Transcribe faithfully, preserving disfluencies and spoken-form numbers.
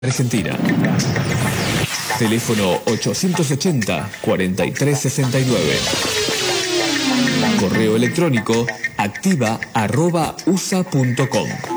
Argentina. Teléfono ochocientos ochenta, cuarenta y tres sesenta y nueve. Correo electrónico activa arroba usa punto com.